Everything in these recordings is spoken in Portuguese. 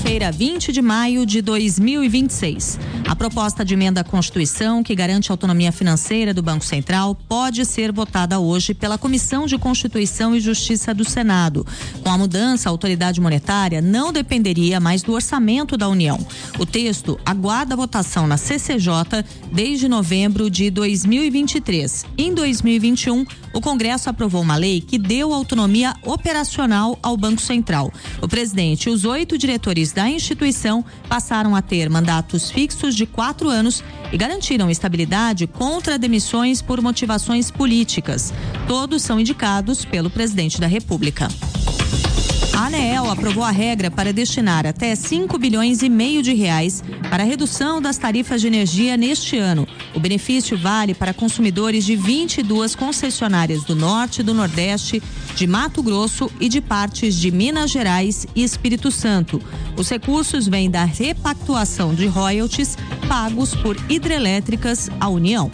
segunda-feira, 20 de maio de 2026. A proposta de emenda à Constituição, que garante a autonomia financeira do Banco Central, pode ser votada hoje pela Comissão de Constituição e Justiça do Senado. Com a mudança, a autoridade monetária não dependeria mais do orçamento da União. O texto aguarda a votação na CCJ desde novembro de 2023. Em 2021, o Congresso aprovou uma lei que deu autonomia operacional ao Banco Central. O presidente e os 8 diretores da instituição passaram a ter mandatos fixos de 4 anos e garantiram estabilidade contra demissões por motivações políticas. Todos são indicados pelo presidente da República. A ANEEL aprovou a regra para destinar até 5 bilhões e meio de reais para a redução das tarifas de energia neste ano. O benefício vale para consumidores de 22 concessionárias do Norte, do Nordeste, de Mato Grosso e de partes de Minas Gerais e Espírito Santo. Os recursos vêm da repactuação de royalties pagos por hidrelétricas à União.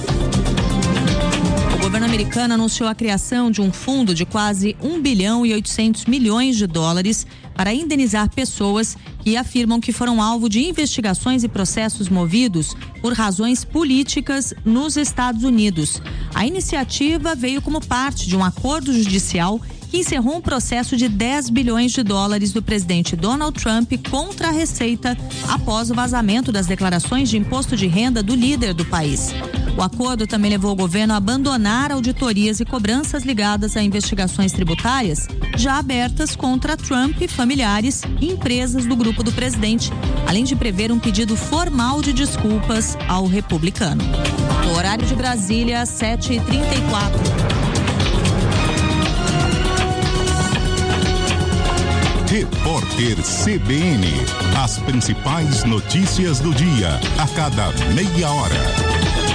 O governo americano anunciou a criação de um fundo de quase 1 bilhão e 800 milhões de dólares para indenizar pessoas que afirmam que foram alvo de investigações e processos movidos por razões políticas nos Estados Unidos. A iniciativa veio como parte de um acordo judicial que encerrou um processo de 10 bilhões de dólares do presidente Donald Trump contra a Receita após o vazamento das declarações de imposto de renda do líder do país. O acordo também levou o governo a abandonar auditorias e cobranças ligadas a investigações tributárias já abertas contra Trump, familiares e empresas do grupo do presidente, além de prever um pedido formal de desculpas ao republicano. No horário de Brasília, 7h34. Repórter CBN. As principais notícias do dia, a cada meia hora.